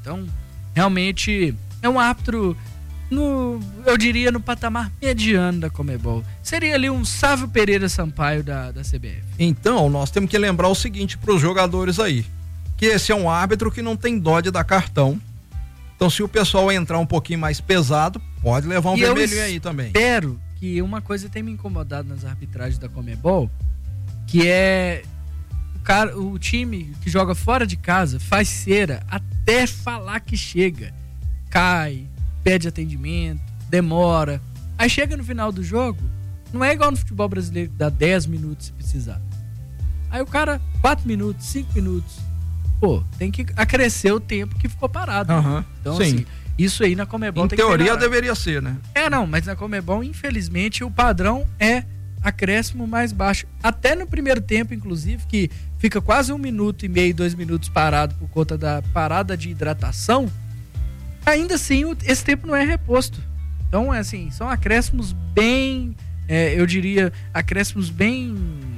Então, realmente, é um árbitro, eu diria, no patamar mediano da Conmebol. Seria ali um Sávio Pereira Sampaio da CBF. Então, nós temos que lembrar o seguinte para os jogadores aí, que esse é um árbitro que não tem dó de dar cartão. Então, se o pessoal entrar um pouquinho mais pesado, pode levar um vermelhinho aí também. Espero que uma coisa tem me incomodado nas arbitragens da Conmebol, que é o time que joga fora de casa faz cera até falar que chega. Cai, pede atendimento, demora. Aí chega no final do jogo, não é igual no futebol brasileiro que dá 10 minutos se precisar. Aí o cara, 4 minutos, 5 minutos. Pô, tem que acrescer o tempo que ficou parado. Né? Então, sim. Assim, isso aí na Conmebol em tem teoria que melhorar. Deveria ser, né? Mas na Conmebol, infelizmente, o padrão é acréscimo mais baixo. Até no primeiro tempo, inclusive, que fica quase 1 minuto e meio, 2 minutos parado por conta da parada de hidratação, ainda assim esse tempo não é reposto. Então, assim, são acréscimos bem, eu diria, acréscimos bem...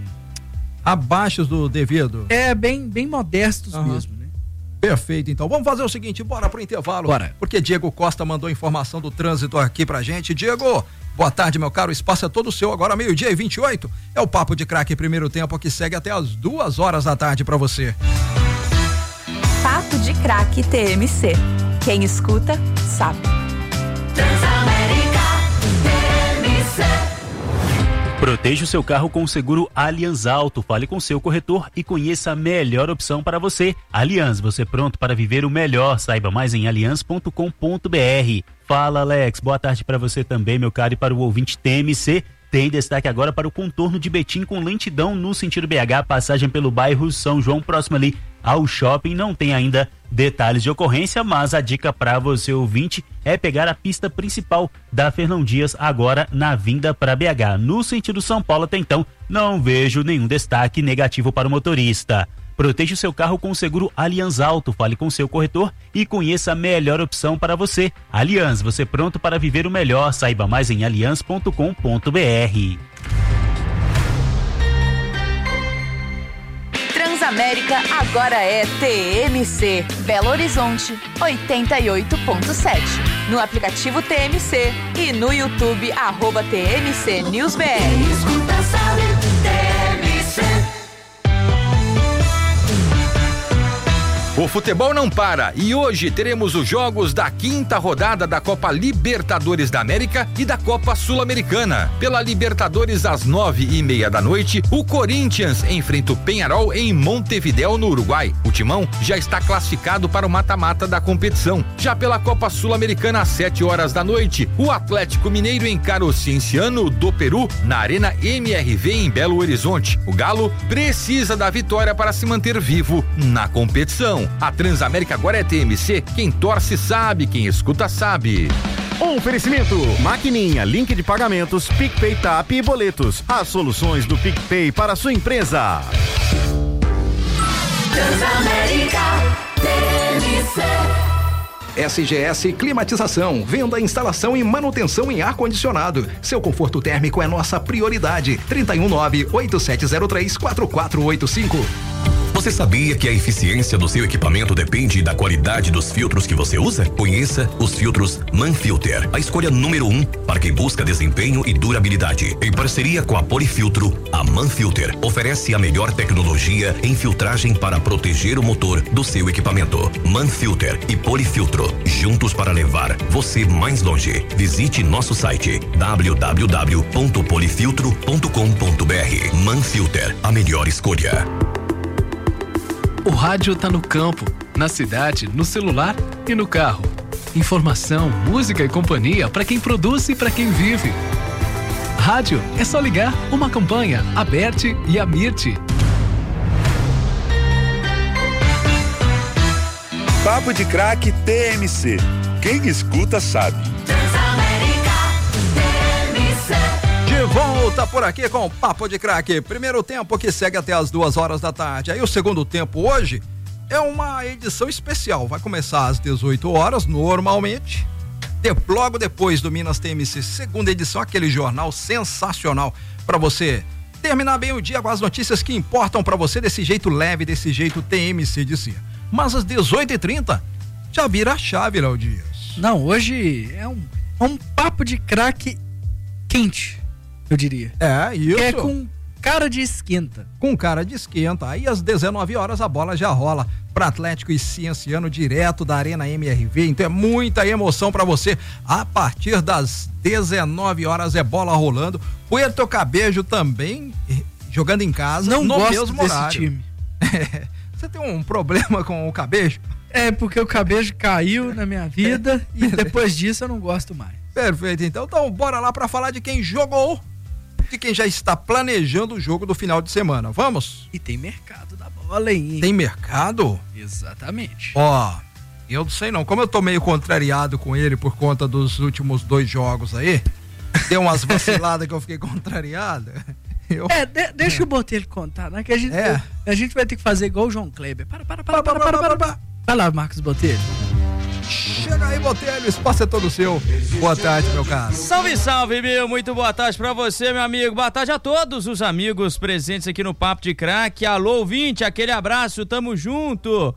abaixo do devido. Bem modestos mesmo, né? Perfeito, então. Vamos fazer o seguinte, bora pro intervalo. Bora. Porque Diego Costa mandou informação do trânsito aqui pra gente. Diego, boa tarde, meu caro. O espaço é todo seu. Agora 12:28. É o Papo de Craque primeiro tempo que segue até as 2h da tarde pra você. Papo de Craque TMC. Quem escuta, sabe. Transamérica TMC. Proteja o seu carro com o seguro Allianz Auto. Fale com seu corretor e conheça a melhor opção para você. Allianz, você pronto para viver o melhor? Saiba mais em allianz.com.br. Fala, Alex. Boa tarde para você também, meu caro, e para o ouvinte TMC. Tem destaque agora para o contorno de Betim com lentidão no sentido BH, passagem pelo bairro São João, próximo ali ao shopping. Não tem ainda detalhes de ocorrência, mas a dica para você ouvinte é pegar a pista principal da Fernão Dias agora na vinda para BH. No sentido São Paulo até então não vejo nenhum destaque negativo para o motorista. Proteja o seu carro com o seguro Allianz Auto. Fale com seu corretor e conheça a melhor opção para você. Allianz, você pronto para viver o melhor? Saiba mais em allianz.com.br. Transamérica agora é TMC. Belo Horizonte, 88.7. No aplicativo TMC e no YouTube, @TMC News BR. Escuta, sabe, TMC. O futebol não para e hoje teremos os jogos da 5ª rodada da Copa Libertadores da América e da Copa Sul-Americana. Pela Libertadores, às 9:30 da noite, o Corinthians enfrenta o Peñarol em Montevidéu, no Uruguai. O Timão já está classificado para o mata-mata da competição. Já pela Copa Sul-Americana, às 7h da noite, o Atlético Mineiro encara o Cienciano do Peru na Arena MRV em Belo Horizonte. O Galo precisa da vitória para se manter vivo na competição. A Transamérica agora é TMC, quem torce sabe, quem escuta sabe. Oferecimento, Maquininha, link de pagamentos, PicPay, TAP e boletos. As soluções do PicPay para a sua empresa. Transamérica TMC. SGS Climatização, venda, instalação e manutenção em ar-condicionado. Seu conforto térmico é nossa prioridade. 319-8703-4485. Você sabia que a eficiência do seu equipamento depende da qualidade dos filtros que você usa? Conheça os filtros Manfilter, a escolha número 1 para quem busca desempenho e durabilidade. Em parceria com a Polifiltro, a Manfilter oferece a melhor tecnologia em filtragem para proteger o motor do seu equipamento. Manfilter e Polifiltro, juntos para levar você mais longe. Visite nosso site www.polifiltro.com.br. Manfilter, a melhor escolha. O rádio tá no campo, na cidade, no celular e no carro. Informação, música e companhia para quem produz e para quem vive. Rádio é só ligar uma campanha, a Bert e a Mirte. Papo de Craque TMC. Quem escuta sabe. De volta por aqui com o Papo de Craque. Primeiro tempo que segue até as 2h da tarde. Aí o segundo tempo hoje é uma edição especial. Vai começar às 18h normalmente. Logo depois do Minas TMC, segunda edição, aquele jornal sensacional para você terminar bem o dia com as notícias que importam para você desse jeito leve, desse jeito TMC de si. Mas às 18h30 já vira a chave, Léo Dias. Não, hoje é um papo de craque quente, eu diria. É, isso. Que é com cara de esquenta. Com cara de esquenta. Aí às 19 horas a bola já rola para Atlético e Cienciano direto da Arena MRV. Então é muita emoção para você. A partir das 19 horas é bola rolando. Puerto Cabello também jogando em casa. Não no gosto mesmo desse horário. time. Você tem um problema com o Cabello? É, porque o Cabello caiu na minha vida e depois disso eu não gosto mais. Perfeito, então bora lá para falar de quem jogou, de quem já está planejando o jogo do final de semana. Vamos? E tem mercado da bola, hein? Tem mercado? Exatamente. Ó, eu não sei não, como eu tô meio contrariado com ele por conta dos últimos 2 jogos aí, deu umas vaciladas que eu fiquei contrariado. Deixa o Botelho contar, né? Que a gente vai ter que fazer igual o João Kleber. Para. Vai lá, Marcos Botelho. Chega aí, Botelho, o espaço é todo seu. Boa tarde, meu caro. Salve, salve, meu. Muito boa tarde pra você, meu amigo. Boa tarde a todos os amigos presentes aqui no Papo de Craque. Alô, ouvinte, aquele abraço, tamo junto.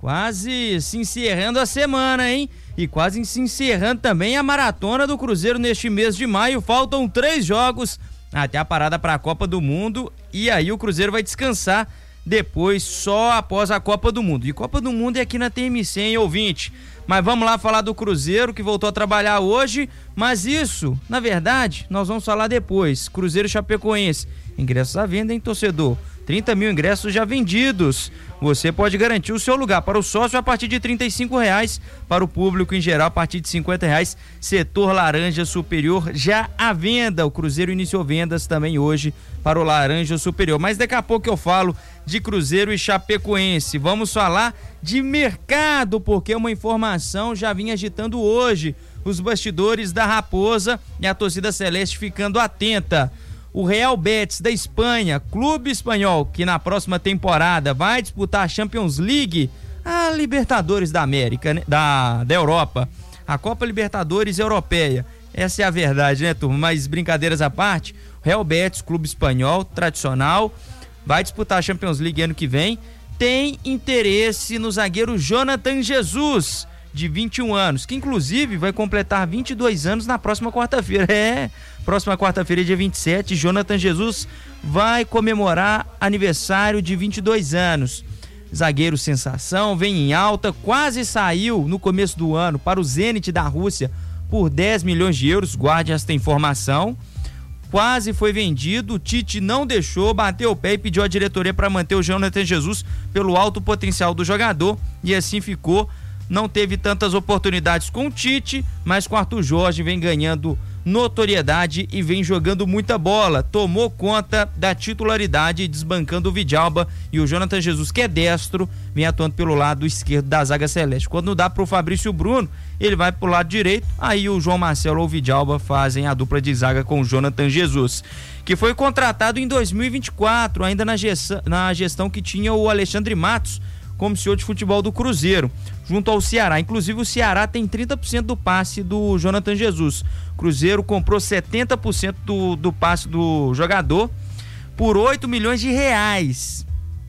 Quase se encerrando a semana, hein? E quase se encerrando também a maratona do Cruzeiro neste mês de maio. Faltam 3 jogos até a parada pra Copa do Mundo. E aí o Cruzeiro vai descansar depois, só após a Copa do Mundo. E Copa do Mundo é aqui na TMC, hein, ouvinte? Mas vamos lá falar do Cruzeiro, que voltou a trabalhar hoje, mas isso, na verdade, nós vamos falar depois. Cruzeiro Chapecoense, ingressos à venda, hein, torcedor? 30 mil ingressos já vendidos. Você pode garantir o seu lugar para o sócio a partir de R$35, para o público em geral a partir de R$50. Setor laranja superior já à venda. O Cruzeiro iniciou vendas também hoje para o laranja superior. Mas daqui a pouco eu falo de Cruzeiro e Chapecoense. Vamos falar de mercado, porque uma informação já vinha agitando hoje os bastidores da Raposa e a torcida celeste ficando atenta. O Real Betis da Espanha, clube espanhol que na próxima temporada vai disputar a Champions League, a Libertadores da América, né? da Europa, a Copa Libertadores Europeia. Essa é a verdade, né, turma? Mas brincadeiras à parte, o Real Betis, clube espanhol tradicional, vai disputar a Champions League ano que vem, tem interesse no zagueiro Jonathan Jesus, de 21 anos, que inclusive vai completar 22 anos na próxima quarta-feira. Próxima quarta-feira, dia 27, Jonathan Jesus vai comemorar aniversário de 22 anos. Zagueiro sensação, vem em alta, quase saiu no começo do ano para o Zenit da Rússia por 10 milhões de euros, guarde esta informação. Quase foi vendido, o Tite não deixou, bateu o pé e pediu à diretoria para manter o Jonathan Jesus pelo alto potencial do jogador, e assim ficou. Não teve tantas oportunidades com o Tite, mas com o Arthur Jorge vem ganhando notoriedade e vem jogando muita bola. Tomou conta da titularidade, desbancando o Vidalba, e o Jonathan Jesus, que é destro, vem atuando pelo lado esquerdo da zaga celeste. Quando dá pro Fabrício Bruno, ele vai pro lado direito, aí o João Marcelo ou o Vidalba fazem a dupla de zaga com o Jonathan Jesus, que foi contratado em 2024, ainda na gestão que tinha o Alexandre Matos como CEO de futebol do Cruzeiro, junto ao Ceará. Inclusive o Ceará tem 30% do passe do Jonathan Jesus. O Cruzeiro comprou 70% do passe do jogador por 8 milhões de reais.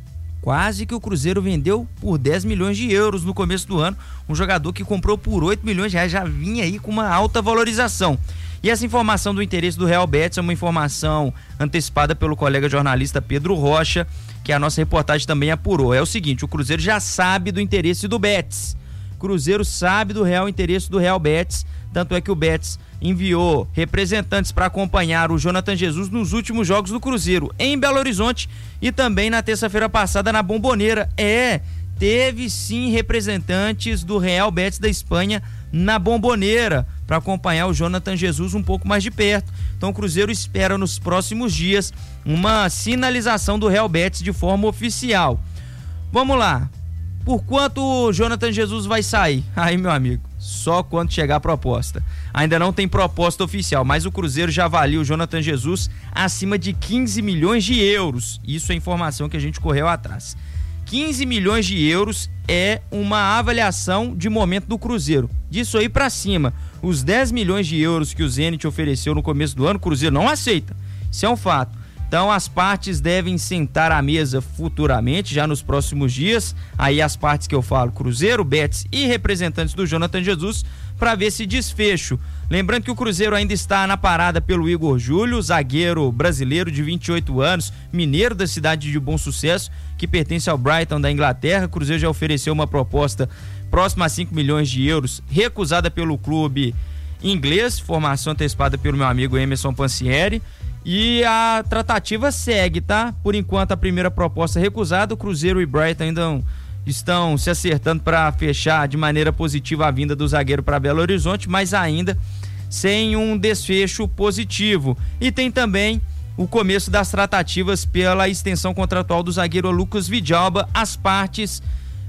Quase que o Cruzeiro vendeu por 10 milhões de euros no começo do ano. Um jogador que comprou por 8 milhões de reais já vinha aí com uma alta valorização. E essa informação do interesse do Real Betis é uma informação antecipada pelo colega jornalista Pedro Rocha, que a nossa reportagem também apurou. É o seguinte, o Cruzeiro já sabe do interesse do Betis. Cruzeiro sabe do real interesse do Real Betis, tanto é que o Betis enviou representantes para acompanhar o Jonathan Jesus nos últimos jogos do Cruzeiro, em Belo Horizonte e também na terça-feira passada na Bombonera. Teve sim representantes do Real Betis da Espanha na Bombonera para acompanhar o Jonathan Jesus um pouco mais de perto. Então o Cruzeiro espera nos próximos dias uma sinalização do Real Betis de forma oficial. Vamos lá. Por quanto o Jonathan Jesus vai sair? Aí, meu amigo, só quando chegar a proposta. Ainda não tem proposta oficial, mas o Cruzeiro já avalia o Jonathan Jesus acima de 15 milhões de euros. Isso é informação que a gente correu atrás. 15 milhões de euros é uma avaliação de momento do Cruzeiro. Disso aí pra cima, os 10 milhões de euros que o Zenit ofereceu no começo do ano, o Cruzeiro não aceita. Isso é um fato. Então as partes devem sentar à mesa futuramente, já nos próximos dias. Aí as partes que eu falo, Cruzeiro, Betis e representantes do Jonathan Jesus, para ver esse desfecho. Lembrando que o Cruzeiro ainda está na parada pelo Igor Júlio, zagueiro brasileiro de 28 anos, mineiro da cidade de Bom Sucesso, que pertence ao Brighton da Inglaterra. O Cruzeiro já ofereceu uma proposta próxima a 5 milhões de euros, recusada pelo clube inglês, formação antecipada pelo meu amigo Emerson Pansieri. E a tratativa segue, tá? Por enquanto a primeira proposta recusada, o Cruzeiro e Brighton ainda estão se acertando para fechar de maneira positiva a vinda do zagueiro para Belo Horizonte, mas ainda sem um desfecho positivo. E tem também o começo das tratativas pela extensão contratual do zagueiro Lucas Vidalba. As partes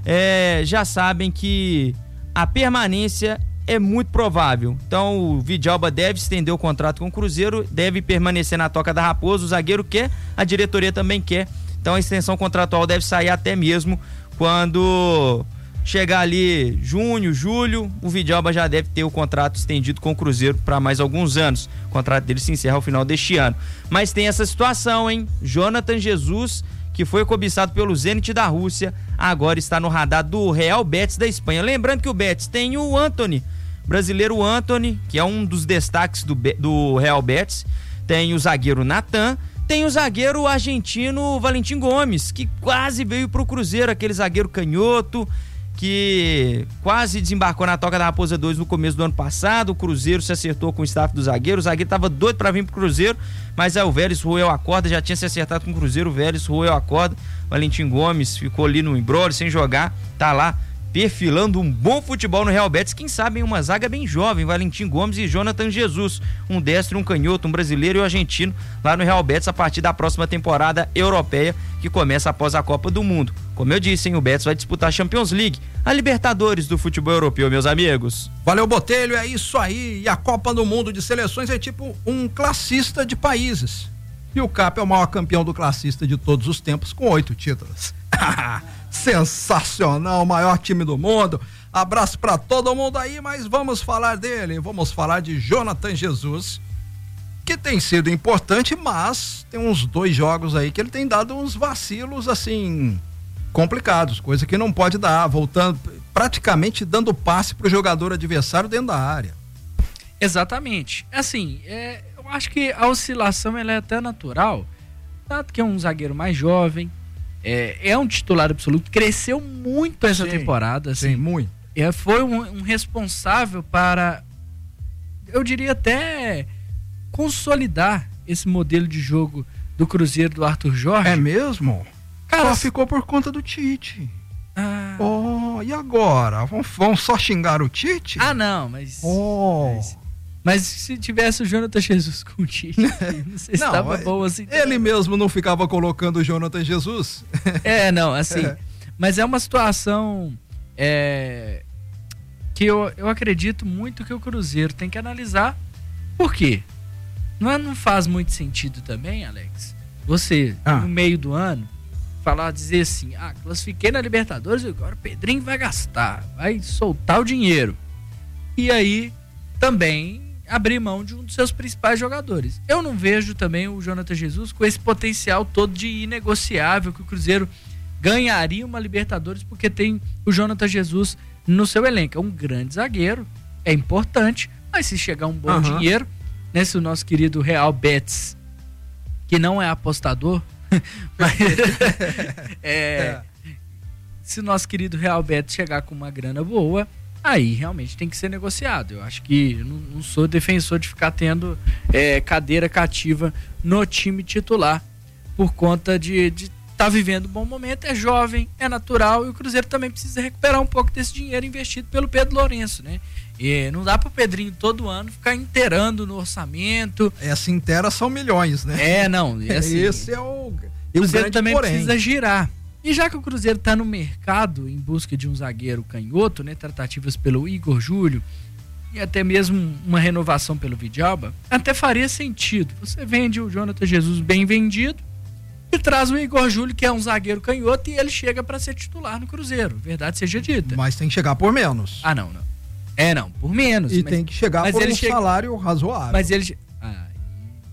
já sabem que a permanência é muito provável. Então o Vidalba deve estender o contrato com o Cruzeiro, deve permanecer na Toca da Raposa. O zagueiro quer, a diretoria também quer. Então a extensão contratual deve sair até mesmo quando chegar ali junho, julho, o Vidalba já deve ter o contrato estendido com o Cruzeiro para mais alguns anos. O contrato dele se encerra ao final deste ano. Mas tem essa situação, hein? Jonathan Jesus, que foi cobiçado pelo Zenit da Rússia, agora está no radar do Real Betis da Espanha. Lembrando que o Betis tem o Antony, brasileiro Antony, que é um dos destaques do Real Betis. Tem o zagueiro Natan, tem o zagueiro argentino Valentim Gomes, que quase veio pro Cruzeiro, aquele zagueiro canhoto, que quase desembarcou na Toca da Raposa 2 no começo do ano passado. O Cruzeiro se acertou com o staff do zagueiro. O zagueiro tava doido para vir pro Cruzeiro, mas o Vélez roeu a corda, já tinha se acertado com o Cruzeiro, o Vélez roeu a corda. Valentim Gomes ficou ali no embrolho, sem jogar, tá lá perfilando um bom futebol no Real Betis. Quem sabe em uma zaga bem jovem, Valentim Gomes e Jonathan Jesus, um destro, um canhoto, um brasileiro e um argentino lá no Real Betis a partir da próxima temporada europeia, que começa após a Copa do Mundo. Como eu disse, hein, o Betis vai disputar a Champions League, a Libertadores do futebol europeu, meus amigos. Valeu, Botelho, é isso aí. E a Copa do Mundo de Seleções é tipo um classista de países. E o Cap é o maior campeão do classista de todos os tempos, com 8 títulos. Sensacional, o maior time do mundo. Abraço pra todo mundo aí, mas vamos falar dele. Vamos falar de Jonathan Jesus, que tem sido importante, mas tem uns 2 jogos aí que ele tem dado uns vacilos assim complicados, coisa que não pode dar, voltando, praticamente dando passe pro jogador adversário dentro da área. Exatamente. Assim, eu acho que a oscilação ela é até natural, tanto que é um zagueiro mais jovem, é um titular absoluto, cresceu muito essa temporada, assim, sim, muito. Foi um responsável para, eu diria até, consolidar esse modelo de jogo do Cruzeiro do Arthur Jorge. É mesmo? Cara, só ficou por conta do Tite. E agora? Vamos só xingar o Tite? Ah, não, mas... Mas se tivesse o Jonathan Jesus com o Tite, não sei se estava bom assim. Ele mesmo não ficava colocando o Jonathan Jesus? Não, assim. Mas é uma situação que eu acredito muito que o Cruzeiro tem que analisar. Por quê? Não faz muito sentido também, Alex, você, no meio do ano, dizer assim, classifiquei na Libertadores e agora o Pedrinho vai gastar, vai soltar o dinheiro. E aí, também abrir mão de um dos seus principais jogadores. Eu não vejo também o Jonathan Jesus com esse potencial todo de inegociável, que o Cruzeiro ganharia uma Libertadores porque tem o Jonathan Jesus no seu elenco. É um grande zagueiro, é importante, mas se chegar um bom dinheiro, né, se o nosso querido Real Betis, que não é apostador, mas, se o nosso querido Real Betis chegar com uma grana boa, aí realmente tem que ser negociado. Eu acho que não sou defensor de ficar tendo cadeira cativa no time titular por conta de estar vivendo um bom momento. É jovem, é natural, e o Cruzeiro também precisa recuperar um pouco desse dinheiro investido pelo Pedro Lourenço, né? E não dá pro Pedrinho todo ano ficar inteirando no orçamento. Essa inteira são milhões, né? Assim, esse é o Cruzeiro também precisa girar. E já que o Cruzeiro está no mercado em busca de um zagueiro canhoto, né, tratativas pelo Igor Júlio e até mesmo uma renovação pelo Vidalba, até faria sentido. Você vende o Jonathan Jesus bem vendido e traz o Igor Júlio, que é um zagueiro canhoto, e ele chega para ser titular no Cruzeiro, verdade seja dita. Mas tem que chegar por menos. Não. Não, por menos. E tem que chegar por um salário razoável. Mas ele...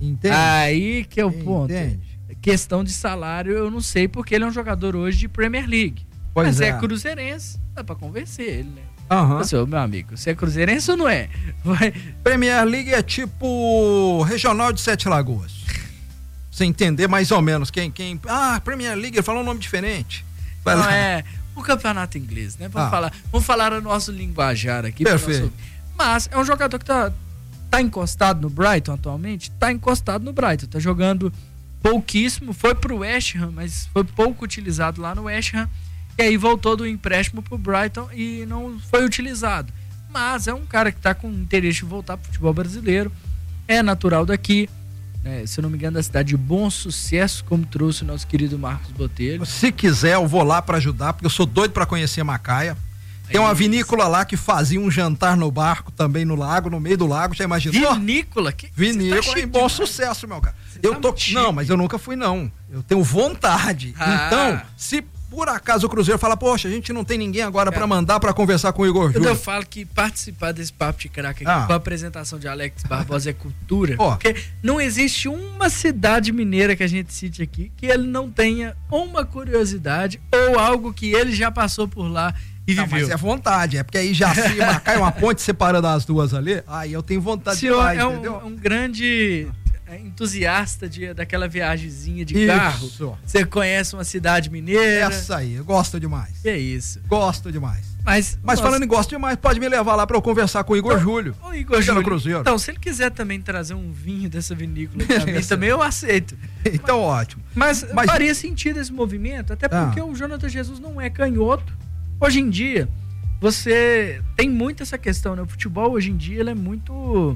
Entende? Aí que é o ponto. Entende? Questão de salário, eu não sei, porque ele é um jogador hoje de Premier League. Pois mas é. é cruzeirense, dá pra convencer ele, né? Aham. Ô, meu amigo, você é cruzeirense ou não é? Premier League é tipo regional de Sete Lagoas. Você entender mais ou menos quem... Premier League, ele falou um nome diferente. Vai Não lá. é o campeonato inglês, né? Vamos falar o nosso linguajar aqui. Perfeito. Mas é um jogador que tá encostado no Brighton atualmente, tá encostado no Brighton, tá jogando pouquíssimo, foi pro West Ham, mas foi pouco utilizado lá no West Ham, e aí voltou do empréstimo pro Brighton e não foi utilizado. Mas é um cara que tá com interesse de voltar pro futebol brasileiro, é natural daqui, né? Se eu não me engano, da cidade de Bom Sucesso, como trouxe o nosso querido Marcos Botelho. Se quiser, eu vou lá pra ajudar, porque eu sou doido pra conhecer Macaia. Tem uma vinícola lá que fazia um jantar no barco, também no lago, no meio do lago, já imaginou? Vinícola? Vinícola em Bom Sucesso, meu cara. Não, mas eu nunca fui, não. Eu tenho vontade. Então, se por acaso o Cruzeiro fala, poxa, a gente não tem ninguém agora pra mandar pra conversar com o Igor Júnior. Eu falo que participar desse papo de craque aqui com a apresentação de Alex Barbosa é cultura, porque não existe uma cidade mineira que a gente cite aqui que ele não tenha uma curiosidade ou algo que ele já passou por lá e viveu. Mas é vontade, é porque aí já se Macaia uma ponte separando as duas ali, aí eu tenho vontade de ir lá, entendeu? É um grande entusiasta daquela viagemzinha de carro. Você conhece uma cidade mineira. Essa aí, eu gosto demais. É isso. Gosto demais. Mas falando em gosto demais, pode me levar lá pra eu conversar com o Igor Júlio. O Igor Júlio. Cruzeiro. Então, se ele quiser também trazer um vinho dessa vinícola pra mim, também eu aceito. Então, ótimo. Mas faria sentido esse movimento, até porque o Jonathan Jesus não é canhoto. Hoje em dia, você tem muito essa questão, né? O futebol hoje em dia ele é muito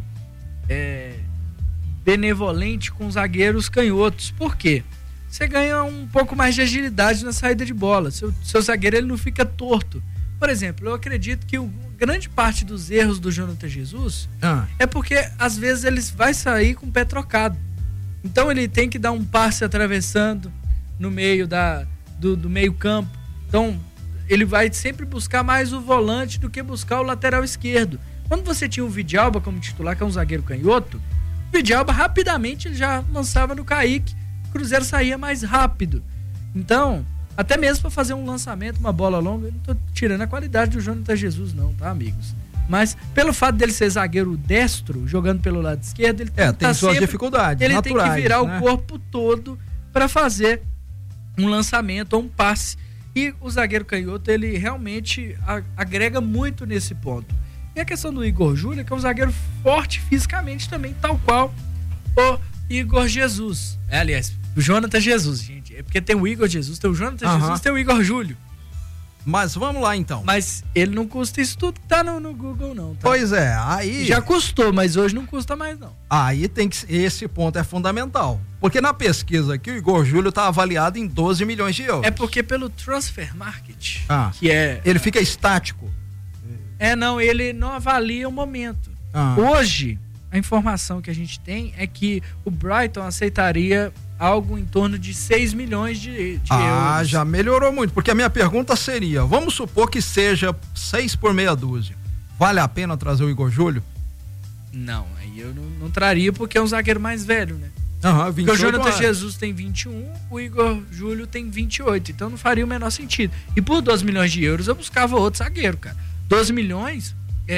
benevolente com zagueiros canhotos. Por quê? Você ganha um pouco mais de agilidade na saída de bola. Seu zagueiro ele não fica torto. Por exemplo, eu acredito que grande parte dos erros do Jonathan Jesus é porque às vezes ele vai sair com o pé trocado. Então ele tem que dar um passe atravessando no meio do meio campo. Então ele vai sempre buscar mais o volante do que buscar o lateral esquerdo. Quando você tinha o Vidalba como titular, que é um zagueiro canhoto, o Vidalba rapidamente ele já lançava no Kaique, o Cruzeiro saía mais rápido. Então, até mesmo para fazer um lançamento, uma bola longa, eu não tô tirando a qualidade do Jonathan Jesus não, tá, amigos? Mas pelo fato dele ser zagueiro destro, jogando pelo lado esquerdo, ele tem suas dificuldades ele naturais, tem que virar né? o corpo todo para fazer um lançamento ou um passe. E o zagueiro canhoto, ele realmente agrega muito nesse ponto. E a questão do Igor Júnior, que é um zagueiro forte fisicamente também, tal qual o Igor Jesus. Aliás, o Jonathan Jesus, gente. É porque tem o Igor Jesus, tem o Jonathan Jesus, tem o Igor Júnior. Mas vamos lá então. Mas ele não custa isso tudo que tá no Google, não. Tá? Pois é, aí... Já custou, mas hoje não custa mais, não. Aí tem que... Esse ponto é fundamental. Porque na pesquisa aqui, o Igor Júnior tá avaliado em 12 milhões de euros. É porque pelo Transfer Market, que é... Ele fica estático. Não, ele não avalia o momento. Hoje, a informação que a gente tem é que o Brighton aceitaria algo em torno de 6 milhões de euros. Já melhorou muito, porque a minha pergunta seria, vamos supor que seja 6 por meia dúzia. Vale a pena trazer o Igor Júnior? Não, aí eu não traria porque é um zagueiro mais velho, né? Porque o Jonathan Jesus tem 21, o Igor Júnior tem 28, então não faria o menor sentido. E por 12 milhões de euros eu buscava outro zagueiro, cara. 12 milhões,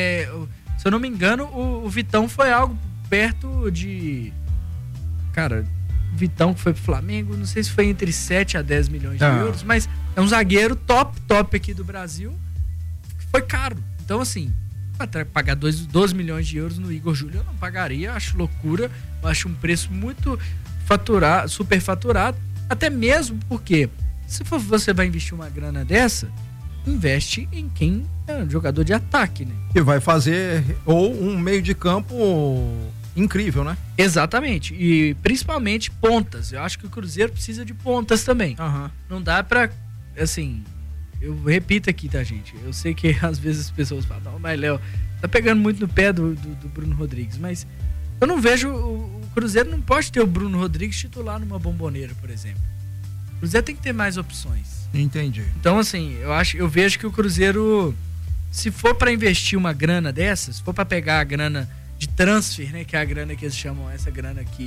se eu não me engano, o Vitão foi algo perto de... Cara, Vitão que foi pro Flamengo, não sei se foi entre 7 a 10 milhões de euros, mas é um zagueiro top aqui do Brasil, que foi caro. Então, assim, pagar 12 milhões de euros no Igor Júnior eu não pagaria, acho loucura, eu acho um preço muito superfaturado, até mesmo porque se você vai investir uma grana dessa, investe em quem é um jogador de ataque, né? Que vai fazer ou um meio de campo incrível, né? Exatamente, e principalmente pontas. Eu acho que o Cruzeiro precisa de pontas também. Não dá pra, assim, eu repito aqui, tá, gente? Eu sei que às vezes as pessoas falam, não, mas Léo, tá pegando muito no pé do Bruno Rodrigues, mas eu não vejo, o Cruzeiro não pode ter o Bruno Rodrigues titular numa Bomboneira, por exemplo. O Cruzeiro tem que ter mais opções. Entendi. Então, assim, eu vejo que o Cruzeiro, se for pra investir uma grana dessas, se for pra pegar a grana de transfer, né, que é a grana que eles chamam, essa grana que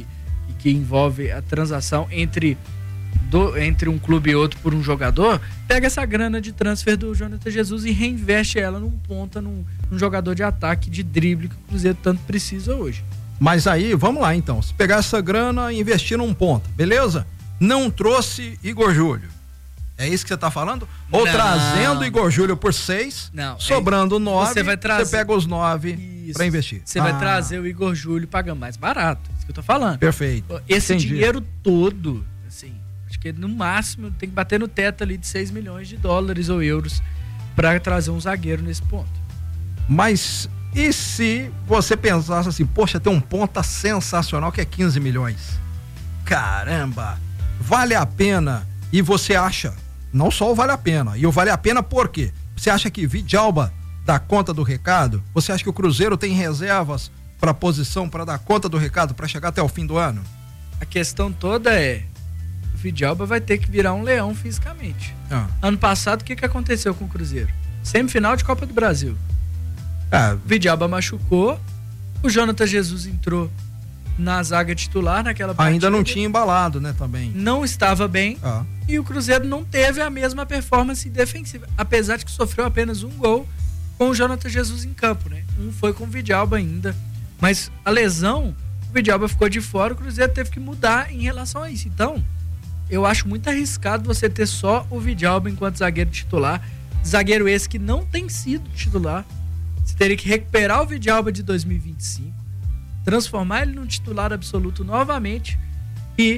e que envolve a transação entre um clube e outro por um jogador, pega essa grana de transfer do Jonathan Jesus e reinveste ela num ponta, num jogador de ataque, de drible que o Cruzeiro tanto precisa hoje. Mas aí, vamos lá então, se pegar essa grana e investir num ponta, beleza? Não trouxe Igor Júlio. É isso que você tá falando? Ou Não. Trazendo Igor Júlio por 6, sobrando 9, você pega os 9 para investir. Você vai trazer o Igor Júlio pagando mais barato, isso que eu tô falando. Perfeito. Esse Entendi. dinheiro todo, assim, acho que no máximo tem que bater no teto ali de 6 milhões de dólares ou euros para trazer um zagueiro nesse ponto. Mas e se você pensasse assim, poxa, tem um ponta sensacional que é 15 milhões? Caramba, vale a pena? E você acha, não só o vale a pena, e o vale a pena por quê? Você acha que Vidalba dá conta do recado? Você acha que o Cruzeiro tem reservas para posição para dar conta do recado para chegar até o fim do ano? A questão toda é, o Vidalba vai ter que virar um leão fisicamente. Ano passado, o que aconteceu com o Cruzeiro? Semifinal de Copa do Brasil. Vidalba machucou, o Jonathan Jesus entrou na zaga titular naquela partida. Ainda não tinha embalado, né, também. Não estava bem e o Cruzeiro não teve a mesma performance defensiva, apesar de que sofreu apenas um gol com o Jonathan Jesus em campo, né? Um foi com o Vidalba ainda, mas a lesão, o Vidalba ficou de fora, o Cruzeiro teve que mudar em relação a isso. Então, eu acho muito arriscado você ter só o Vidalba enquanto zagueiro titular, zagueiro esse que não tem sido titular. Você teria que recuperar o Vidalba de 2025, transformar ele num titular absoluto novamente e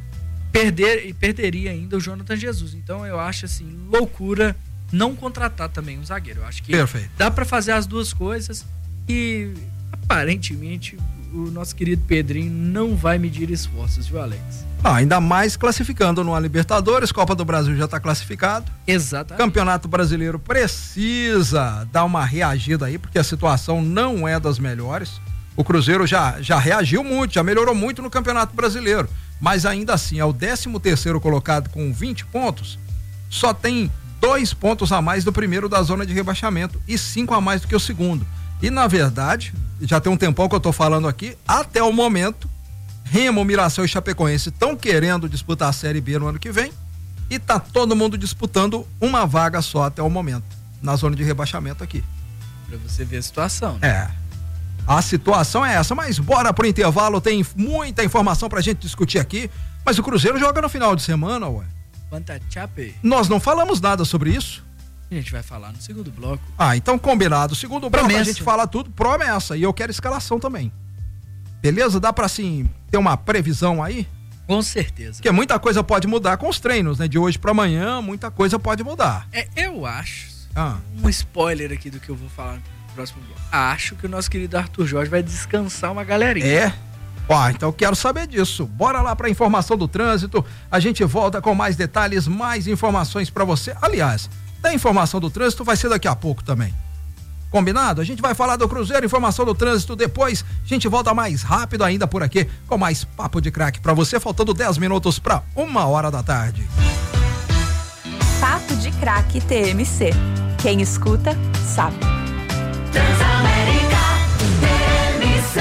perderia ainda o Jonathan Jesus. Então eu acho assim, loucura não contratar também um zagueiro. Eu acho que dá para fazer as duas coisas e aparentemente o nosso querido Pedrinho não vai medir esforços, viu, Alex? Ainda mais classificando numa Libertadores, Copa do Brasil já está classificado. Exatamente. Campeonato Brasileiro precisa dar uma reagida aí, porque a situação não é das melhores. O Cruzeiro já reagiu muito, já melhorou muito no Campeonato Brasileiro, mas ainda assim é o 13º colocado com 20 pontos, só tem 2 pontos a mais do primeiro da zona de rebaixamento e 5 a mais do que o segundo. E na verdade, já tem um tempão que eu tô falando aqui, até o momento, Remo, Mirassol e Chapecoense estão querendo disputar a Série B no ano que vem e tá todo mundo disputando uma vaga só até o momento, na zona de rebaixamento aqui. Pra você ver a situação, né? A situação é essa, mas bora pro intervalo, tem muita informação pra gente discutir aqui, mas o Cruzeiro joga no final de semana, ué. Quanto a Chape? Nós não falamos nada sobre isso. A gente vai falar no segundo bloco. Então combinado, segundo bloco Promessa. a gente fala tudo, promessa, e eu quero escalação também. Beleza? Dá pra assim, ter uma previsão aí? Com certeza. Porque muita coisa pode mudar com os treinos, né? De hoje pra amanhã, muita coisa pode mudar. Eu acho, um spoiler aqui do que eu vou falar no próximo bloco. Acho que o nosso querido Arthur Jorge vai descansar uma galerinha. Então eu quero saber disso. Bora lá pra informação do trânsito. A gente volta com mais detalhes, mais informações pra você. Aliás, da informação do trânsito vai ser daqui a pouco também. Combinado? A gente vai falar do Cruzeiro, informação do trânsito depois. A gente volta mais rápido ainda por aqui com mais Papo de Craque pra você, faltando 10 minutos pra 1h da tarde. Papo de Craque TMC. Quem escuta, sabe. Transamérica TMC.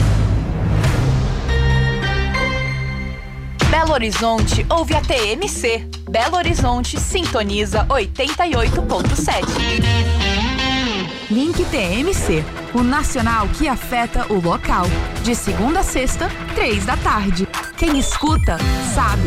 Belo Horizonte ouve a TMC. Belo Horizonte sintoniza 88.7. Link TMC, o nacional que afeta o local. De segunda a sexta, 3 da tarde. Quem escuta, sabe.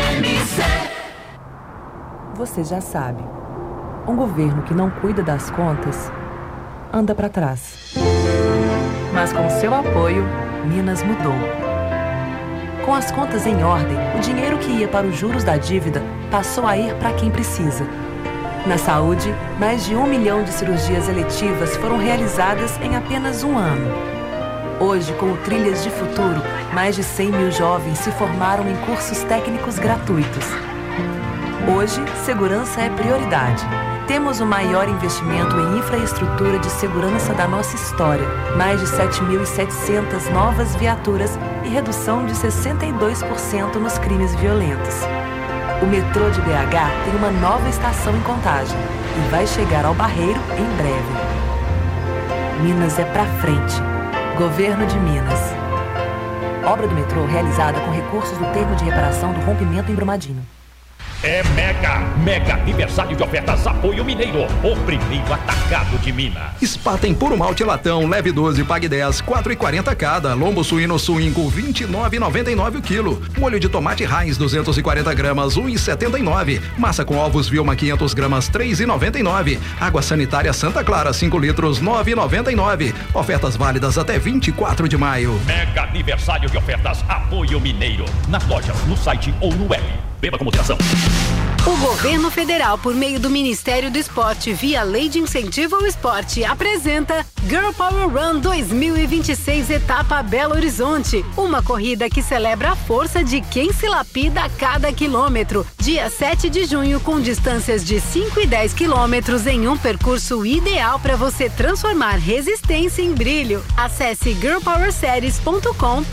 Você já sabe. Um governo que não cuida das contas anda para trás. Mas com seu apoio, Minas mudou. Com as contas em ordem, o dinheiro que ia para os juros da dívida passou a ir para quem precisa. Na saúde, mais de 1 milhão de cirurgias eletivas foram realizadas em apenas um ano. Hoje, com o Trilhas de Futuro, mais de 100 mil jovens se formaram em cursos técnicos gratuitos. Hoje, segurança é prioridade. Temos o maior investimento em infraestrutura de segurança da nossa história. Mais de 7.700 novas viaturas e redução de 62% nos crimes violentos. O metrô de BH tem uma nova estação em Contagem e vai chegar ao Barreiro em breve. Minas é pra frente. Governo de Minas. Obra do metrô realizada com recursos do termo de reparação do rompimento em Brumadinho. É mega aniversário de ofertas Apoio Mineiro, o primeiro atacado de Minas. Spaten puro malte latão, leve 12, pague 10, 4,40 cada. Lombo suíno suínco, 29,99 o quilo. Molho de tomate Heinz, 240 gramas, 1,79. Massa com ovos Vilma, 500 gramas, 3,99. Água sanitária Santa Clara, 5 litros, 9,99. Ofertas válidas até 24 de maio. Mega aniversário de ofertas Apoio Mineiro. Nas lojas, no site ou no web. Beba com moderação. O governo federal, por meio do Ministério do Esporte, via Lei de Incentivo ao Esporte, apresenta Girl Power Run 2026 Etapa Belo Horizonte. Uma corrida que celebra a força de quem se lapida a cada quilômetro. Dia 7 de junho, com distâncias de 5 e 10 quilômetros em um percurso ideal para você transformar resistência em brilho. Acesse girlpowerseries.com.br.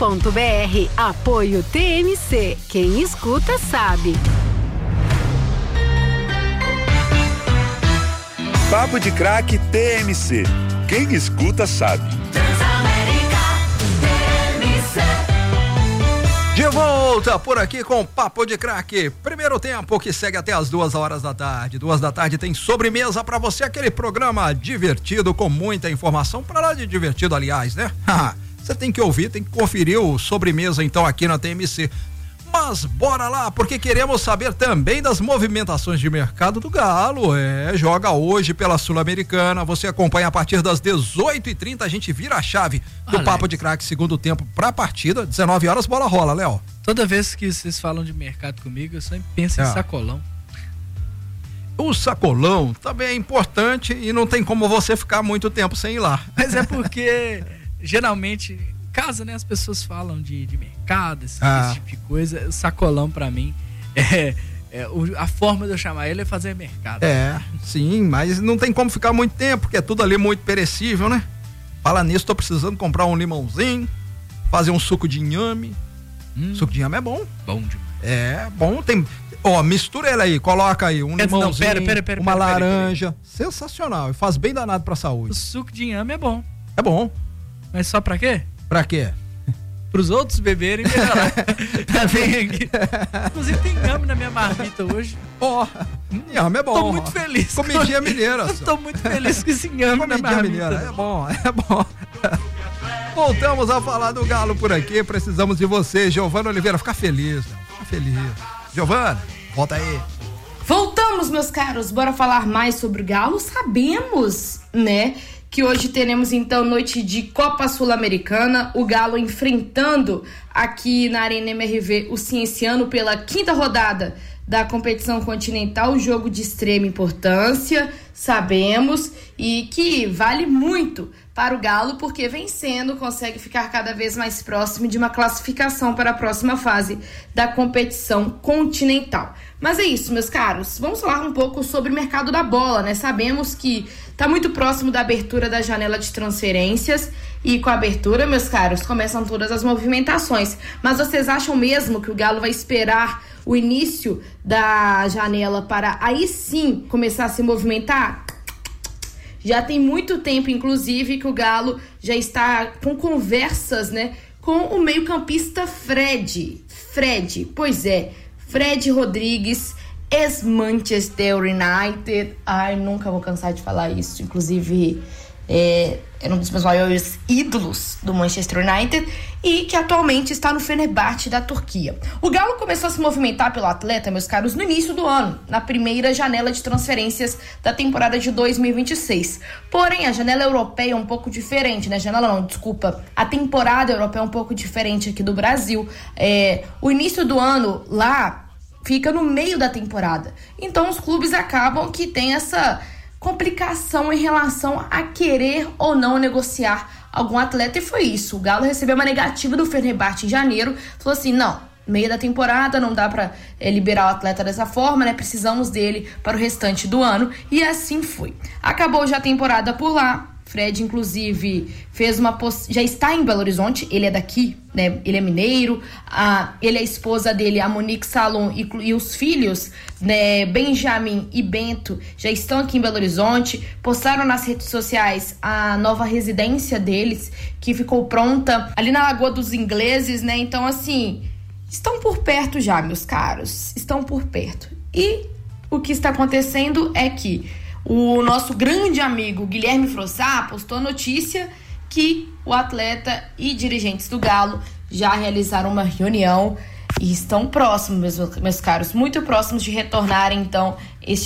Apoio TMC. Quem escuta sabe. Papo de Craque TMC. Quem escuta sabe. De volta por aqui com Papo de Craque. Primeiro tempo que segue até as 2 horas da tarde. 2 da tarde tem sobremesa pra você, aquele programa divertido com muita informação. Pra lá de divertido, aliás, né? Você tem que ouvir, tem que conferir o sobremesa então aqui na TMC. Mas bora lá, porque queremos saber também das movimentações de mercado do Galo. Joga hoje pela Sul-Americana. Você acompanha a partir das 18h30. A gente vira a chave do Papo de Craque, segundo tempo pra partida. 19 horas, bola rola, Léo. Toda vez que vocês falam de mercado comigo, eu sempre penso em sacolão. O sacolão também é importante e não tem como você ficar muito tempo sem ir lá. Mas é porque, geralmente, casa, né, as pessoas falam de mercado, esse tipo de coisa. O sacolão, pra mim, a forma de eu chamar ele é fazer mercado. Sim, mas não tem como ficar muito tempo, porque é tudo ali muito perecível, né? Fala nisso, tô precisando comprar um limãozinho, fazer um suco de inhame. Suco de inhame é bom. Bom demais. É bom, tem... mistura ele aí, coloca aí um limãozinho, uma laranja. Sensacional, e faz bem danado pra saúde. O suco de inhame é bom. É bom. Mas só pra quê? Pra quê? Pros outros beberem, melhorar. Tá bem aqui. Inclusive tem inhame na minha marmita hoje. Inhame é bom. Tô muito feliz. Comidinha mineira. Tô muito feliz com esse inhame na marmita. Mineira, é bom. Voltamos a falar do Galo por aqui. Precisamos de você, Giovana Oliveira. Fica feliz, fica feliz. Giovana, volta aí. Voltamos, meus caros. Bora falar mais sobre o Galo? Sabemos, né, que hoje teremos então noite de Copa Sul-Americana, o Galo enfrentando aqui na Arena MRV o Cienciano pela 5ª rodada da competição continental, jogo de extrema importância, sabemos, e que vale muito para o Galo, porque vencendo consegue ficar cada vez mais próximo de uma classificação para a próxima fase da competição continental. Mas é isso, meus caros, vamos falar um pouco sobre o mercado da bola, né? Sabemos que está muito próximo da abertura da janela de transferências, e com a abertura, meus caros, começam todas as movimentações. Mas vocês acham mesmo que o Galo vai esperar o início da janela para aí sim começar a se movimentar? Já tem muito tempo, inclusive, que o Galo já está com conversas, né, com o meio-campista Fred, pois é, Fred Rodrigues, ex-Manchester United. Ai, nunca vou cansar de falar isso. Inclusive, era um dos meus maiores ídolos do Manchester United e que atualmente está no Fenerbahçe da Turquia. O Galo começou a se movimentar pelo atleta, meus caros, no início do ano, na primeira janela de transferências da temporada de 2026. Porém, a janela europeia é um pouco diferente, né? A temporada europeia é um pouco diferente aqui do Brasil. O início do ano lá fica no meio da temporada. Então, os clubes acabam que tem essa complicação em relação a querer ou não negociar algum atleta, e foi isso. O Galo recebeu uma negativa do Fenerbahçe em janeiro, falou assim, não, meio da temporada não dá pra liberar o atleta dessa forma, né, precisamos dele para o restante do ano, e assim foi. Acabou já a temporada por lá, Fred, inclusive, já está em Belo Horizonte, ele é daqui, né? Ele é mineiro, ele é a esposa dele, a Monique Salom, e os filhos, né, Benjamin e Bento, já estão aqui em Belo Horizonte. Postaram nas redes sociais a nova residência deles, que ficou pronta ali na Lagoa dos Ingleses, né? Então, assim, estão por perto já, meus caros, estão por perto. E o que está acontecendo é que o nosso grande amigo Guilherme Frossá postou a notícia que o atleta e dirigentes do Galo já realizaram uma reunião e estão próximos, meus caros, muito próximos de retornarem, então,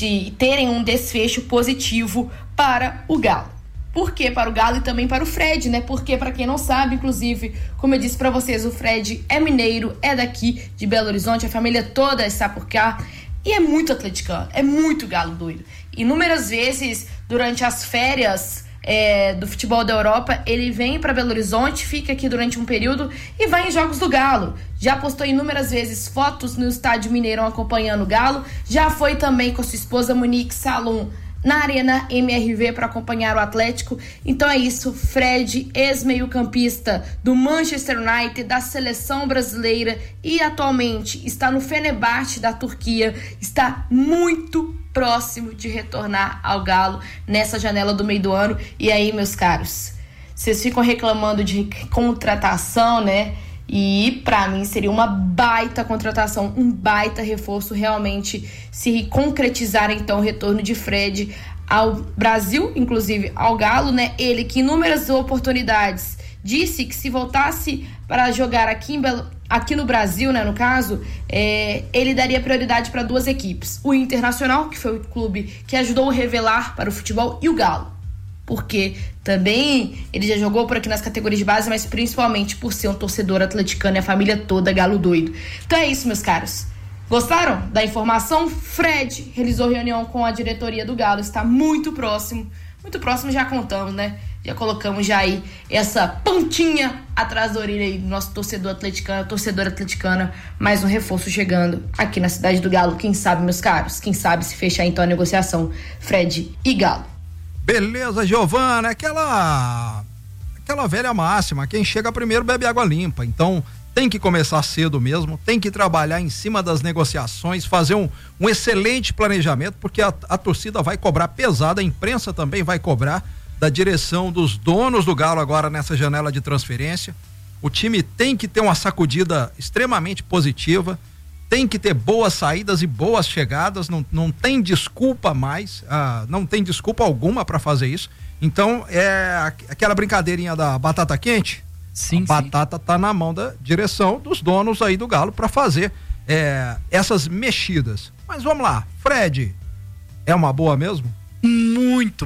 terem um desfecho positivo para o Galo. Por que para o Galo e também para o Fred, né? Porque, para quem não sabe, inclusive, como eu disse para vocês, o Fred é mineiro, é daqui de Belo Horizonte, a família toda está por cá. E é muito atleticano, é muito galo doido. Inúmeras vezes, durante as férias do futebol da Europa, ele vem para Belo Horizonte, fica aqui durante um período e vai em jogos do Galo. Já postou inúmeras vezes fotos no estádio Mineirão acompanhando o Galo. Já foi também com a sua esposa Monique Salom na Arena MRV para acompanhar o Atlético. Então é isso, Fred, ex-meio-campista do Manchester United, da seleção brasileira e atualmente está no Fenerbahçe da Turquia, está muito próximo de retornar ao Galo nessa janela do meio do ano. E aí, meus caros, vocês ficam reclamando de contratação, né? E pra mim seria uma baita contratação, um baita reforço realmente se concretizar então o retorno de Fred ao Brasil, inclusive ao Galo, né? Ele que em inúmeras oportunidades disse que se voltasse para jogar aqui no Brasil, né, no caso, ele daria prioridade para duas equipes: o Internacional, que foi o clube que ajudou a revelar para o futebol, e o Galo. Porque também ele já jogou por aqui nas categorias de base, mas principalmente por ser um torcedor atleticano e a família toda galo doido. Então é isso, meus caros. Gostaram da informação? Fred realizou reunião com a diretoria do Galo, está muito próximo já contamos, né? Já colocamos já aí essa pontinha atrás da orelha aí do nosso torcedor atleticano, torcedora atleticana, mais um reforço chegando aqui na cidade do Galo. Quem sabe, meus caros? Quem sabe se fechar então a negociação Fred e Galo. Beleza, Giovana, aquela velha máxima, quem chega primeiro bebe água limpa, então tem que começar cedo mesmo, tem que trabalhar em cima das negociações, fazer um excelente planejamento, porque a torcida vai cobrar pesado, a imprensa também vai cobrar da direção dos donos do Galo agora nessa janela de transferência. O time tem que ter uma sacudida extremamente positiva, tem que ter boas saídas e boas chegadas, não tem desculpa mais, não tem desculpa alguma para fazer isso. Então é aquela brincadeirinha da batata quente. Sim, a batata tá na mão da direção dos donos aí do Galo para fazer essas mexidas. Mas vamos lá, Fred, é uma boa mesmo? Muito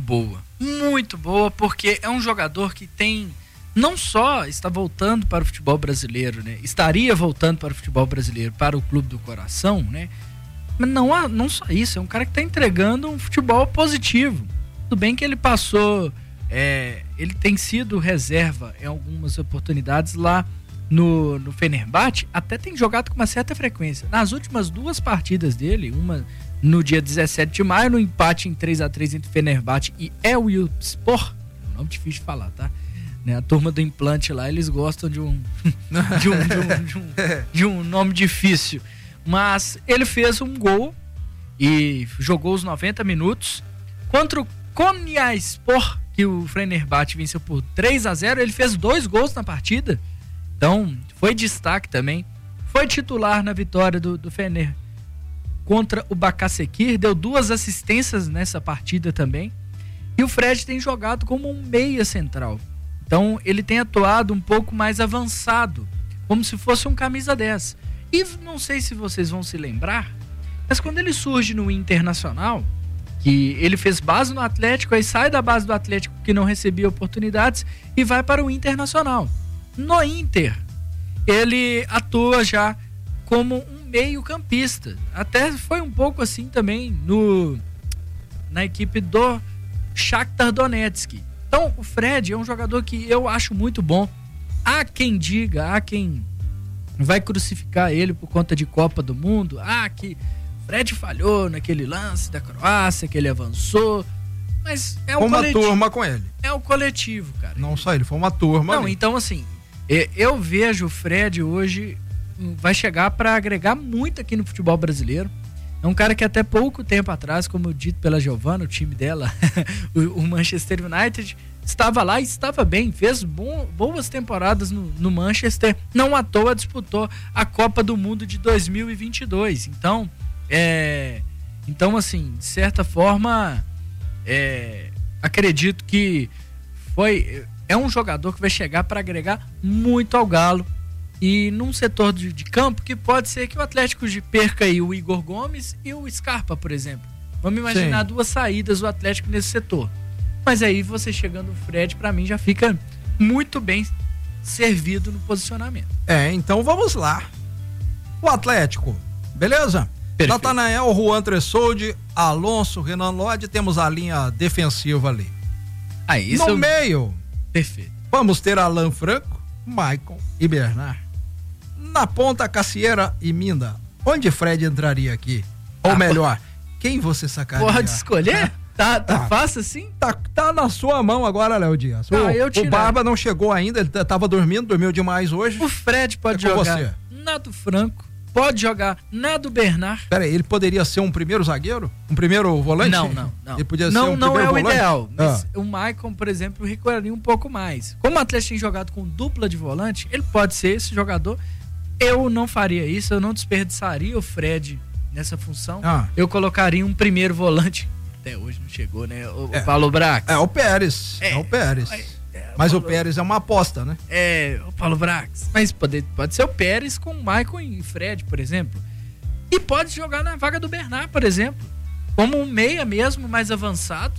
boa, porque é um jogador que não só está voltando para o futebol brasileiro, né? Estaria voltando para o futebol brasileiro, para o clube do coração, né? Mas não só isso, é um cara que está entregando um futebol positivo. Tudo bem que ele passou, ele tem sido reserva em algumas oportunidades lá no Fenerbahçe, até tem jogado com uma certa frequência. Nas últimas duas partidas dele, uma no dia 17 de maio, no empate em 3-3 entre Fenerbahçe e Elfspor, é um nome difícil de falar, tá? Né, a turma do implante lá, eles gostam de um nome difícil. Mas ele fez um gol e jogou os 90 minutos contra o Konyaspor, que o Fenerbahçe venceu por 3-0. Ele fez 2 gols na partida, então foi destaque também. Foi titular na vitória do Fener contra o Başakşehir, deu 2 assistências nessa partida também. E o Fred tem jogado como um meia central. Então ele tem atuado um pouco mais avançado, como se fosse um camisa 10. E não sei se vocês vão se lembrar, mas quando ele surge no Internacional, que ele fez base no Atlético, aí sai da base do Atlético que não recebia oportunidades e vai para o Internacional. No Inter, ele atua já como um meio-campista. Até foi um pouco assim também na equipe do Shakhtar Donetsk. Então, o Fred é um jogador que eu acho muito bom. Há quem diga, há quem vai crucificar ele por conta de Copa do Mundo. Que Fred falhou naquele lance da Croácia, que ele avançou. Mas é Foi um uma coletivo. turma com ele. É o coletivo, cara. Não só ele, foi uma turma. Não, ali. então assim, eu vejo o Fred hoje vai chegar para agregar muito aqui no futebol brasileiro. É um cara que até pouco tempo atrás, como dito pela Giovana, o time dela, o Manchester United, estava lá e estava bem, fez boas temporadas no Manchester, não à toa disputou a Copa do Mundo de 2022. Então, assim, de certa forma, acredito que é um jogador que vai chegar para agregar muito ao Galo. E num setor de campo que pode ser que o Atlético perca aí o Igor Gomes e o Scarpa, por exemplo. Vamos imaginar duas saídas do Atlético nesse setor. Mas aí você chegando o Fred, pra mim, já fica muito bem servido no posicionamento. Então vamos lá. O Atlético, beleza? Perfeito. Natanael, Juan Tressoldi, Alonso, Renan Lodge, temos a linha defensiva ali. No meio, perfeito. Vamos ter Alan Franco, Maicon e Bernard. Na ponta, Cassieira e Minda. Onde Fred entraria aqui? Ou melhor, quem você sacaria? Pode escolher? Tá fácil assim? Tá na sua mão agora, Léo Dias. O Barba não chegou ainda, ele tava dormiu demais hoje. O Fred pode jogar na do Franco, pode jogar na do Bernard. Pera aí, ele poderia ser um primeiro zagueiro? Um primeiro volante? Não. Ele podia ser um primeiro volante? Não é o ideal. Mas o Maicon, por exemplo, recuaria um pouco mais. Como o Atlético tem jogado com dupla de volante, ele pode ser esse jogador. Eu não faria isso, eu não desperdiçaria o Fred nessa função. Eu colocaria um primeiro volante. Até hoje não chegou, né? O Paulo Brax. O Pérez. O Pérez. Mas o Pérez é uma aposta, né? O Paulo Brax. Mas pode ser o Pérez com o Maicon e Fred, por exemplo. E pode jogar na vaga do Bernard, por exemplo. Como um meia mesmo, mais avançado.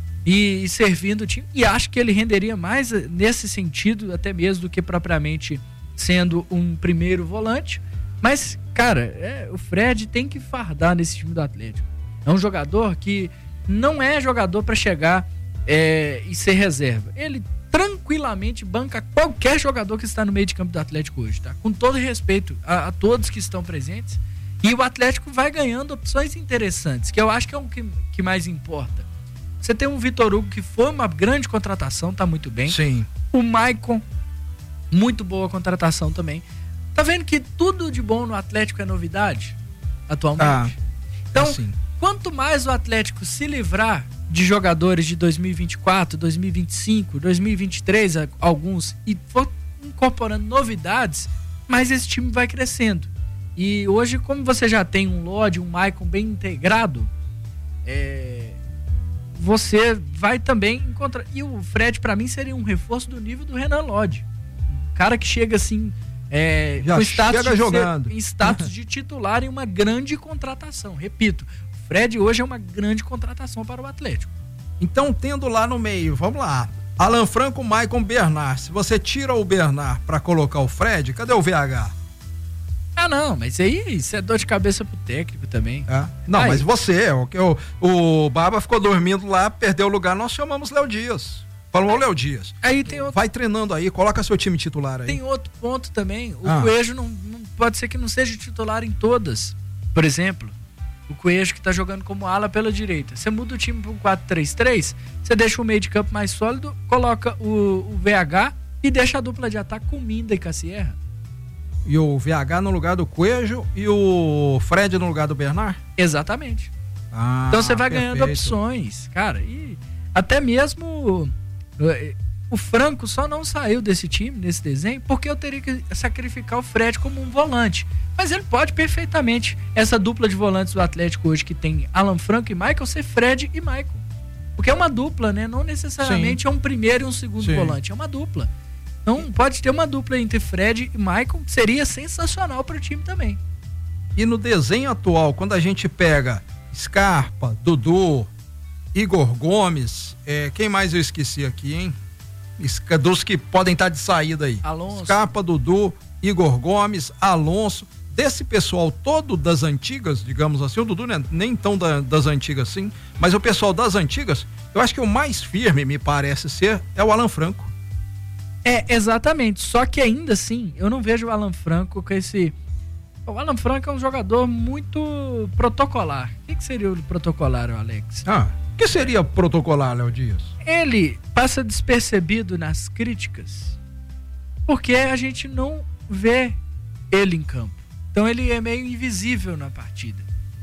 E servindo o time. E acho que ele renderia mais nesse sentido, até mesmo, do que propriamente sendo um primeiro volante. Mas, cara, o Fred tem que fardar nesse time do Atlético. É um jogador que não é jogador para chegar e ser reserva. Ele tranquilamente banca qualquer jogador que está no meio de campo do Atlético hoje, tá? Com todo respeito a todos que estão presentes. E o Atlético vai ganhando opções interessantes, que eu acho que é o que mais importa. Você tem um Vitor Hugo que foi uma grande contratação, tá muito bem. Sim. O Maicon, muito boa contratação também. Tá vendo que tudo de bom no Atlético é novidade atualmente? Então, quanto mais o Atlético se livrar de jogadores de 2024, 2025, 2023, alguns, e for incorporando novidades, mais esse time vai crescendo. E hoje, como você já tem um Lodge, um Maicon bem integrado, você vai também encontrar... E o Fred, pra mim, seria um reforço do nível do Renan Lodge. Um cara que chega assim... com status de titular em uma grande contratação. Repito, o Fred hoje é uma grande contratação para o Atlético. Então, tendo lá no meio, vamos lá, Alan Franco, Maicon, Bernard. Se você tira o Bernard para colocar o Fred, cadê o VH? Não, mas aí isso é dor de cabeça pro técnico também. Não, mas você, o Barba ficou dormindo lá, perdeu o lugar, nós chamamos Léo Dias. Falou, Léo Dias. Aí tem outro... Vai treinando aí, coloca seu time titular aí. Tem outro ponto também. O Coelho não pode ser que não seja titular em todas. Por exemplo, o Coelho que tá jogando como ala pela direita. Você muda o time para um 4-3-3, você deixa o meio de campo mais sólido, coloca o VH e deixa a dupla de ataque com Minda e Cassierra. E o VH no lugar do Coelho e o Fred no lugar do Bernard? Exatamente. Então você vai ganhando opções, cara. E até mesmo... O Franco só não saiu desse time, nesse desenho, porque eu teria que sacrificar o Fred como um volante. Mas ele pode perfeitamente, essa dupla de volantes do Atlético hoje, que tem Alan Franco e Maicon, ser Fred e Maicon. Porque é uma dupla, né? Não necessariamente é um primeiro e um segundo volante, é uma dupla. Então pode ter uma dupla entre Fred e Maicon, que seria sensacional para o time também. E no desenho atual, quando a gente pega Scarpa, Dudu, Igor Gomes, quem mais eu esqueci aqui, hein? Dos que podem estar de saída aí. Alonso. Scarpa, Dudu, Igor Gomes, Alonso. Desse pessoal todo das antigas, digamos assim, o Dudu nem tão das antigas assim, mas o pessoal das antigas, eu acho que o mais firme, me parece ser, é o Alan Franco. Exatamente. Só que ainda assim, eu não vejo o Alan Franco com esse... O Alan Franco é um jogador muito protocolar. O que seria o protocolar, Alex? O que seria protocolar, Léo Dias? Ele passa despercebido nas críticas porque a gente não vê ele em campo. Então ele é meio invisível na partida.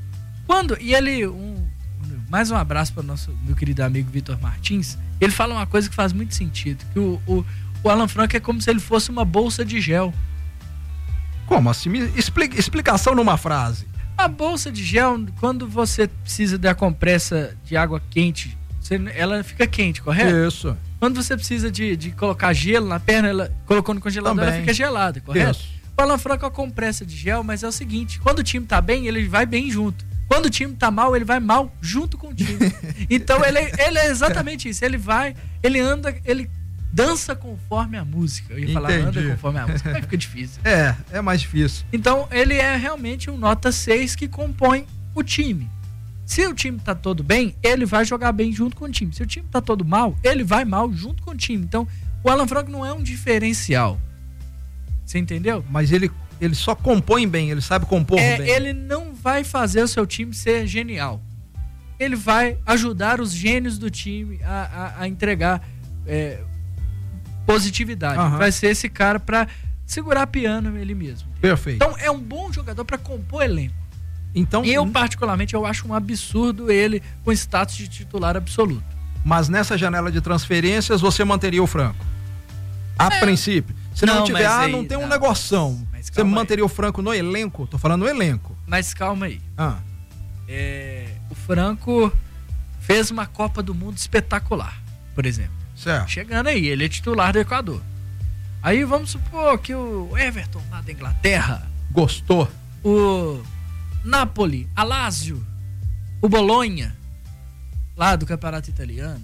Mais um abraço para o nosso meu querido amigo Vitor Martins. Ele fala uma coisa que faz muito sentido, que o Alan Franco é como se ele fosse uma bolsa de gel. Como assim? Explicação numa frase. A bolsa de gel, quando você precisa da compressa de água quente, ela fica quente, correto? Isso. Quando você precisa de colocar gelo na perna, ela colocou no congelador, ela fica gelada, correto? Isso. O Alan Franco é a compressa de gel, mas é o seguinte, quando o time tá bem, ele vai bem junto. Quando o time tá mal, ele vai mal junto com o time. Então ele é exatamente isso. Ele anda, ele dança conforme a música. Eu ia falar anda conforme a música, mas fica difícil. É mais difícil. Então ele é realmente um nota 6 que compõe o time. Se o time tá todo bem, ele vai jogar bem junto com o time. Se o time tá todo mal, ele vai mal junto com o time. Então o Alan Franco não é um diferencial. Você entendeu? Mas ele só compõe bem, ele sabe compor bem. Ele não vai fazer o seu time ser genial. Ele vai ajudar os gênios do time a entregar positividade. Uhum. Vai ser esse cara para segurar piano ele mesmo. Perfeito. Então é um bom jogador para compor elenco. Então, eu particularmente eu acho um absurdo ele com status de titular absoluto. Mas nessa janela de transferências você manteria o Franco? A princípio. Se não tiver, não tem um negoção. Você manteria o Franco no elenco? Tô falando no elenco. Mas calma aí. O Franco fez uma Copa do Mundo espetacular, por exemplo. Certo. Chegando aí, ele é titular do Equador. Aí vamos supor que o Everton lá da Inglaterra gostou. O Napoli, a Lazio, o Bolonha, lá do Campeonato Italiano,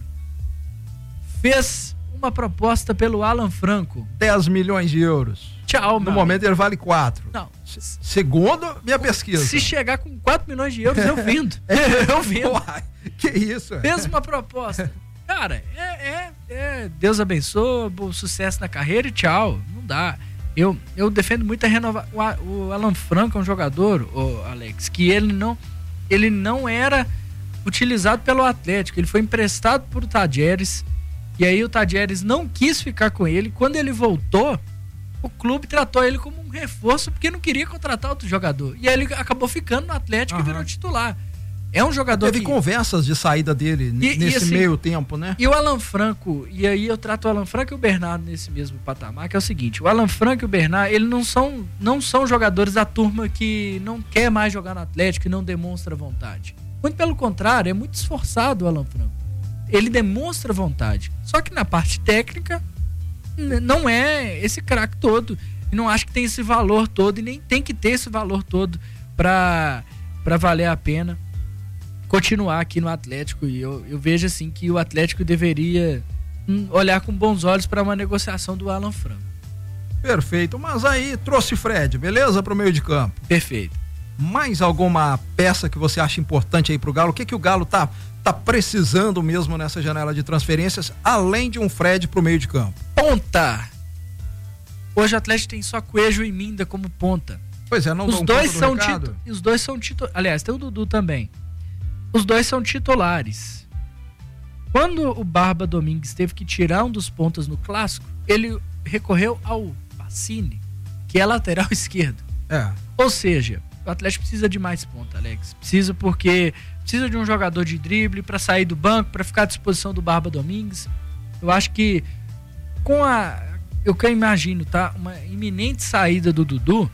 fez uma proposta pelo Alan Franco. 10 milhões de euros. Tchau, no momento ele vale 4. Não. Segundo minha pesquisa. Se chegar com 4 milhões de euros, eu vendo. Eu vendo. Uai, que isso? Fez uma proposta. Cara, Deus abençoe, bom sucesso na carreira e tchau. Não dá. Eu defendo muito a renovar. O Alan Franco é um jogador, Alex, que ele não era utilizado pelo Atlético. Ele foi emprestado por Tadieres. E aí o Tadieres não quis ficar com ele. Quando ele voltou, o clube tratou ele como um reforço porque não queria contratar outro jogador. E aí ele acabou ficando no Atlético e virou titular. É um jogador Teve conversas de saída dele nesse assim, meio tempo, né? E o Alan Franco, e aí eu trato o Alan Franco e o Bernardo nesse mesmo patamar, que é o seguinte, o Alan Franco e o Bernardo, eles não são jogadores da turma que não quer mais jogar no Atlético e não demonstra vontade. Muito pelo contrário, é muito esforçado o Alan Franco. Ele demonstra vontade. Só que na parte técnica, não é esse craque todo. E não acho que tem esse valor todo e nem tem que ter esse valor todo para valer a pena continuar aqui no Atlético. E eu vejo assim que o Atlético deveria olhar com bons olhos para uma negociação do Alan Franco. Perfeito, mas aí trouxe Fred, beleza? Pro meio de campo. Perfeito. Mais alguma peça que você acha importante aí pro Galo? O que o Galo tá precisando mesmo nessa janela de transferências, além de um Fred pro meio de campo? Ponta! Hoje o Atlético tem só Coelho e Minda como ponta. Pois é, não os dois são os dois são titulares. Aliás, tem o Dudu também. Os dois são titulares. Quando o Barba Domingues teve que tirar um dos pontas no clássico, ele recorreu ao Pacini, que é lateral esquerdo. Ou seja, o Atlético precisa de mais ponta, Alex. Precisa de um jogador de drible para sair do banco, para ficar à disposição do Barba Domingues. Eu acho que eu que imagino, tá? Uma iminente saída do Dudu,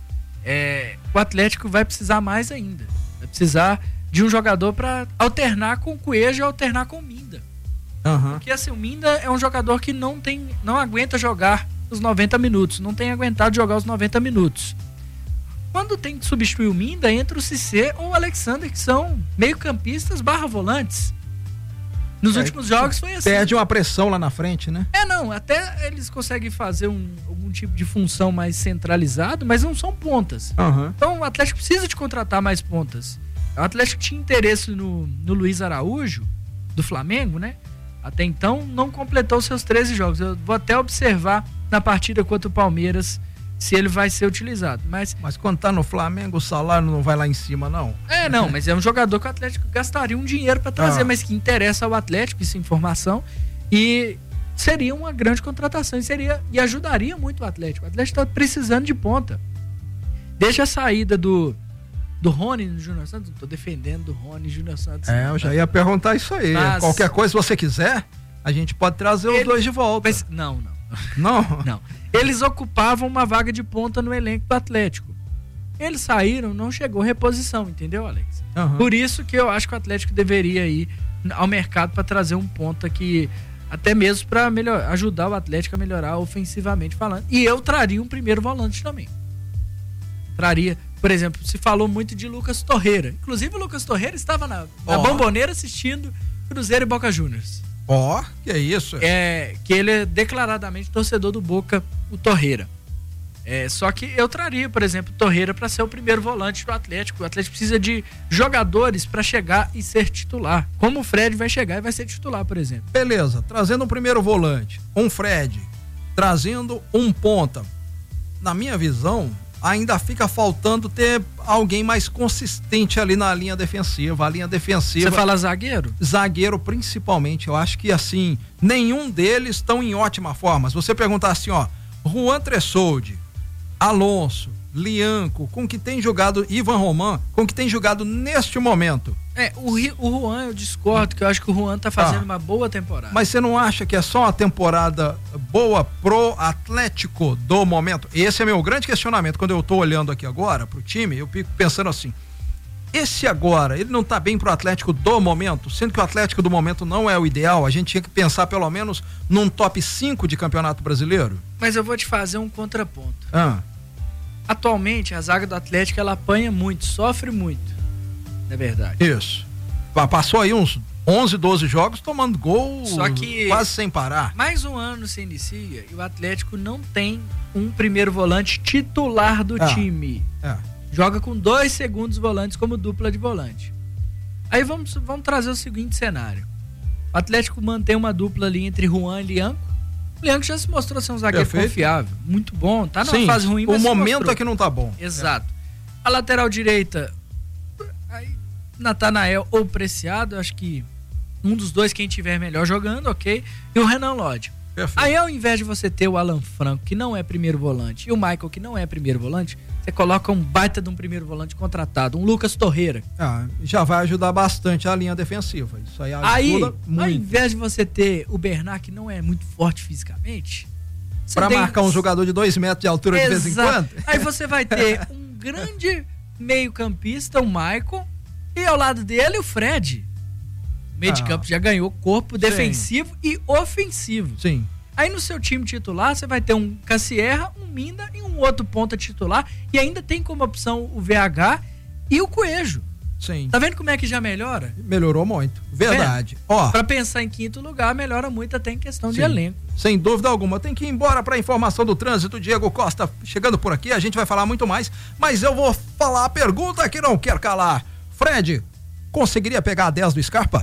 o Atlético vai precisar mais ainda. Vai precisar de um jogador para alternar com o Coelho e alternar com o Minda. Porque assim, o Minda é um jogador que não aguenta jogar os 90 minutos, não tem aguentado jogar os 90 minutos. Quando tem que substituir o Minda, entra o Cissé ou o Alexander, que são meio-campistas /volantes. Nos últimos jogos foi assim. Perde uma pressão lá na frente, né? Até eles conseguem fazer algum tipo de função mais centralizado, mas não são pontas. Então o Atlético precisa de contratar mais pontas. O Atlético tinha interesse no Luiz Araújo, do Flamengo, né? Até então não completou seus 13 jogos. Eu vou até observar na partida contra o Palmeiras se ele vai ser utilizado. Mas quando tá no Flamengo, o salário não vai lá em cima, não? Não, mas é um jogador que o Atlético gastaria um dinheiro para trazer, mas que interessa ao Atlético, isso é informação, e seria uma grande contratação e ajudaria muito o Atlético. O Atlético tá precisando de ponta. Deixa a saída do Rony no Júnior Santos, não tô defendendo o Rony e Júnior Santos. Eu já ia perguntar isso aí. Mas... qualquer coisa, se você quiser, a gente pode trazer os dois de volta. Mas, não. Não? Não. Eles ocupavam uma vaga de ponta no elenco do Atlético. Eles saíram, não chegou reposição, entendeu, Alex? Por isso que eu acho que o Atlético deveria ir ao mercado para trazer um ponta que, até mesmo para ajudar o Atlético a melhorar ofensivamente falando. E eu traria um primeiro volante também. Traria, por exemplo, se falou muito de Lucas Torreira. Inclusive o Lucas Torreira estava na Bomboneira assistindo Cruzeiro e Boca Juniors. Que é isso? Que ele é declaradamente torcedor do Boca, o Torreira. Só que eu traria, por exemplo, o Torreira para ser o primeiro volante do Atlético. O Atlético precisa de jogadores para chegar e ser titular. Como o Fred vai chegar e vai ser titular, por exemplo. Beleza, trazendo um primeiro volante, um Fred, trazendo um ponta. Na minha visão, ainda fica faltando ter alguém mais consistente ali na linha defensiva. A linha defensiva... Você fala zagueiro? Zagueiro, principalmente. Eu acho que, assim, nenhum deles estão em ótima forma. Se você perguntar assim, Juan Tressoldi, Alonso, Lianco, com que tem jogado Ivan Roman, com que tem jogado neste momento. O Juan, eu discordo, que eu acho que o Juan tá fazendo uma boa temporada. Mas você não acha que é só uma temporada boa pro Atlético do momento? Esse é meu grande questionamento. Quando eu tô olhando aqui agora pro time, eu fico pensando assim, esse agora, ele não tá bem pro Atlético do momento? Sendo que o Atlético do momento não é o ideal, a gente tinha que pensar pelo menos num top 5 de Campeonato Brasileiro? Mas eu vou te fazer um contraponto. Atualmente, a zaga do Atlético, ela apanha muito, sofre muito. É verdade. Isso. Passou aí uns 11, 12 jogos tomando gol, só que quase sem parar. Mais um ano se inicia e o Atlético não tem um primeiro volante titular do time. Joga com 2 segundos volantes como dupla de volante. Aí vamos trazer o seguinte cenário. O Atlético mantém uma dupla ali entre Juan e Lianco. O Lianco já se mostrou ser um zagueiro confiável, muito bom, tá numa fase ruim, mas o momento é que não tá bom. Exato. A lateral direita, aí, Natanael ou Preciado, acho que um dos dois, quem tiver melhor jogando, ok. E o Renan Lodge. Perfeito. Aí, ao invés de você ter o Alan Franco, que não é primeiro volante, e o Michael, que não é primeiro volante, você coloca um baita de um primeiro volante contratado, um Lucas Torreira. Já vai ajudar bastante a linha defensiva. Isso aí ajuda muito. Ao invés de você ter o Bernard, que não é muito forte fisicamente, pra marcar um jogador de 2 metros de altura de vez em quando. Aí você vai ter um grande meio-campista, o Michael, e ao lado dele o Fred. O meio de campo já ganhou corpo defensivo e ofensivo. Sim. Aí no seu time titular, você vai ter um Cassierra, um Minda e um outro ponta titular. E ainda tem como opção o VH e o Coelho. Sim. Tá vendo como é que já melhora? Melhorou muito. Verdade. Pra pensar em quinto lugar, melhora muito até em questão de elenco. Sem dúvida alguma. Tem que ir embora pra informação do trânsito. Diego Costa chegando por aqui. A gente vai falar muito mais. Mas eu vou falar a pergunta que não quer calar. Fred, conseguiria pegar a 10 do Scarpa?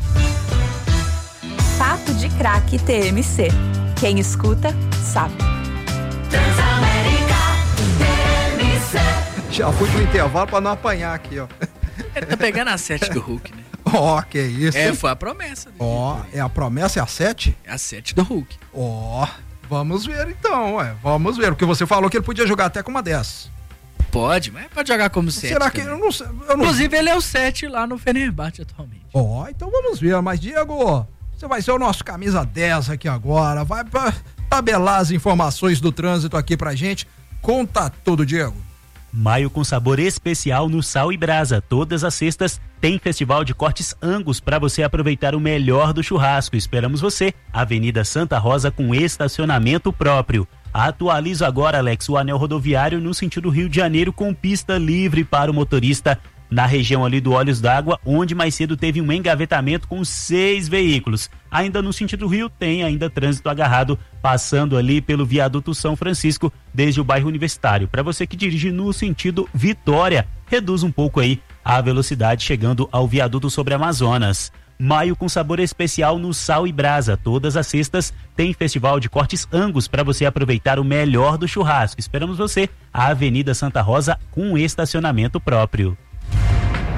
Papo de Craque TMC. Quem escuta, sabe. Transamérica TMC. Já fui pro intervalo pra não apanhar aqui, ó. Ele tá pegando a 7 do Hulk, né? Que isso. Foi a promessa. É a promessa, é a 7? É a 7 do Hulk. Vamos ver então, vamos ver. Porque você falou que ele podia jogar até com uma 10. Pode, mas pode jogar como 7. Será que eu não sei? Inclusive, ele é o 7 lá no Fenerbahçe atualmente. Então vamos ver. Mas, Diego, você vai ser o nosso camisa 10 aqui agora. Vai pra tabelar as informações do trânsito aqui pra gente. Conta tudo, Diego. Maio com sabor especial no Sal e Brasa. Todas as sextas tem festival de cortes Angus para você aproveitar o melhor do churrasco. Esperamos você. Avenida Santa Rosa com estacionamento próprio. Atualizo agora, Alex, o anel rodoviário no sentido Rio de Janeiro com pista livre para o motorista na região ali do Olhos d'Água, onde mais cedo teve um engavetamento com 6 veículos. Ainda no sentido Rio tem ainda trânsito agarrado, passando ali pelo viaduto São Francisco, desde o bairro Universitário. Para você que dirige no sentido Vitória, reduz um pouco aí a velocidade chegando ao viaduto sobre Amazonas. Maio com sabor especial no Sal e Brasa. Todas as sextas tem festival de cortes Angus para você aproveitar o melhor do churrasco. Esperamos você. A Avenida Santa Rosa com estacionamento próprio.